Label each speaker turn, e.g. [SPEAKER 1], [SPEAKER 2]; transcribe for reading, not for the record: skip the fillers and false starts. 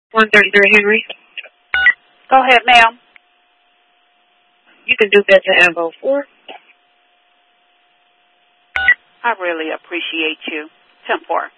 [SPEAKER 1] 133 Henry.
[SPEAKER 2] Go ahead, ma'am.
[SPEAKER 1] You can do that to Ambo 4.
[SPEAKER 2] I really appreciate you. 10-4.